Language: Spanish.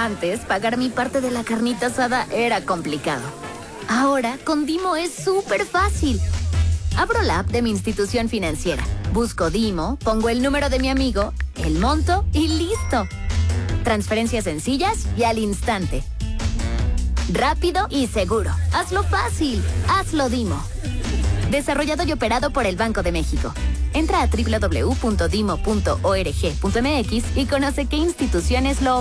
Antes, pagar mi parte de la carnita asada era complicado. Ahora, con Dimo es súper fácil. Abro la app de mi institución financiera, busco Dimo, pongo el número de mi amigo, el monto y ¡listo! Transferencias sencillas y al instante. Rápido y seguro. Hazlo fácil. Hazlo Dimo. Desarrollado y operado por el Banco de México. Entra a www.dimo.org.mx y conoce qué instituciones lo